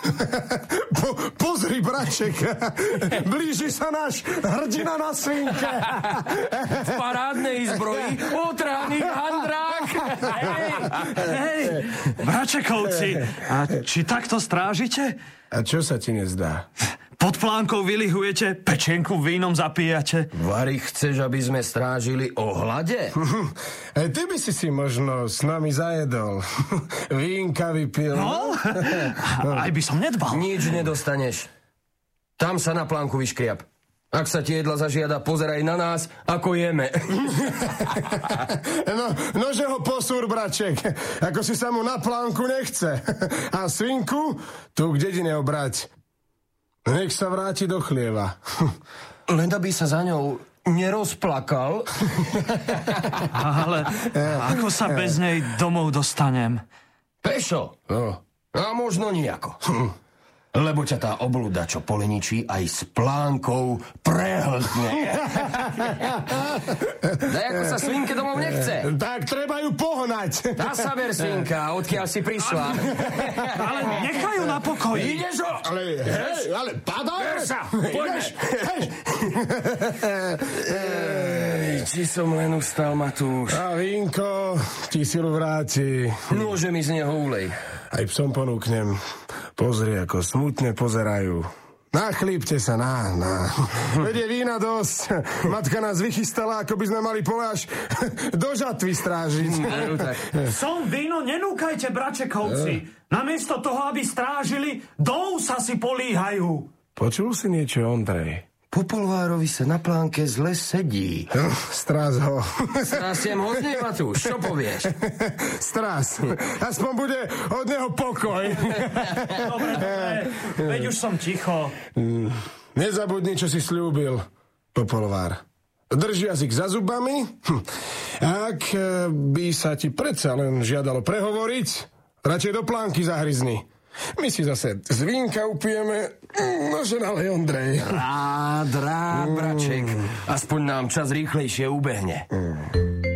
Pozri, braček, blíži sa náš hrdina na svinke. V parádnej zbroji otrhaný handrák. Hej, bračekovci, a či takto strážite? A čo sa ti nezdá? Pod plánkou vylihujete, pečenku vínom zapíjate. Vary, chceš, aby sme strážili o hlade? Ty by si možno s nami zajedol. Vínka vypil. No, aj by som nedbal. Nič nedostaneš. Tam sa na plánku vyškriap. Ak sa ti jedla zažiada, pozeraj na nás, ako jeme. No, že ho posúr, braček. Ako si sa mu na plánku nechce. A svinku tu k dedine obrať. Nech sa vráti do chlieva. Len aby sa za ňou nerozplakal. Ale ako sa bez nej domov dostanem? Pešo. No. A možno nijako. Lebo ťa tá obluda, čo poleničí, aj s plánkou prehltne. Daj, ako sa svinke domov nechce. Tak treba ju pohnať. Dá sa ver, svinka, odkiaľ si prišla. Ale nechaj ju na pokoji. Ideš ho! Ale padaj! Ver sa! Poďme! Či som len ustal, Matúš. A vínko ti silu vráti. Môže mi z neho ulej. Aj psom ponúknem. Pozri, ako smutne pozerajú. Nachlípte sa, na. Vedie vína dosť. Matka nás vychystala, ako by sme mali pole až do žatvy strážiť. Som víno nenúkajte, bračekovci. Namiesto toho, aby strážili, do úsa si políhajú. Počul si niečo, Ondrej? Popolvárovi sa na plánke zle sedí. Strás ho. Strásiem ho z nej, Matúš. Čo povieš? Strás. Aspoň bude od neho pokoj. Dobre. Veď už som ticho. Nezabudni, čo si slúbil, Popolvár. Drž jazyk za zubami. Ak by sa ti predsa len žiadalo prehovoriť, radšej do plánky zahryzni. My si zase z vínka upijeme, nože nalej, Ondrej. Rád, braček. Aspoň nám čas rýchlejšie ubehne.